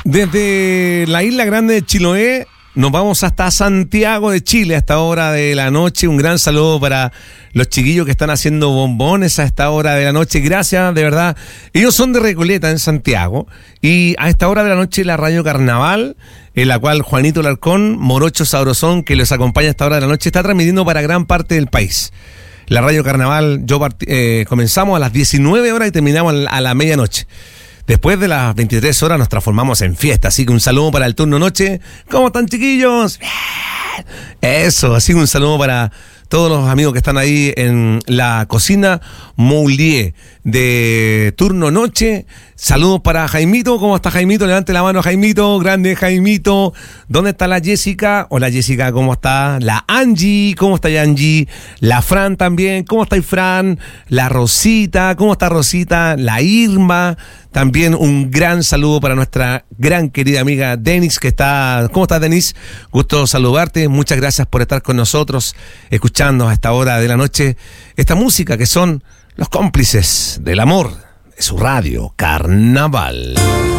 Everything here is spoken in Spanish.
Desde la isla grande de Chiloé nos vamos hasta Santiago de Chile a esta hora de la noche. Un gran saludo para los chiquillos que están haciendo bombones a esta hora de la noche. Gracias, de verdad. Ellos son de Recoleta, en Santiago. Y a esta hora de la noche la Radio Carnaval, en la cual Juanito Larcón, Morocho Sabrosón, que los acompaña a esta hora de la noche, está transmitiendo para gran parte del país. La Radio Carnaval, comenzamos a las 19 horas y terminamos a la medianoche. Después de las 23 horas nos transformamos en fiesta, así que un saludo para el turno noche. ¿Cómo están, chiquillos? Eso, así que un saludo para todos los amigos que están ahí en la cocina Moulier de turno noche. Saludos para Jaimito. ¿Cómo está Jaimito? Levante la mano, Jaimito. Grande Jaimito. ¿Dónde está la Jessica? Hola Jessica, ¿cómo está? La Angie, ¿cómo está Angie? La Fran también, ¿cómo está Fran? La Rosita, ¿cómo está Rosita? La Irma. También un gran saludo para nuestra gran querida amiga Denis, que está... ¿Cómo estás, Denis? Gusto saludarte. Muchas gracias por estar con nosotros, escuchando a esta hora de la noche esta música que son los cómplices del amor de su radio Carnaval.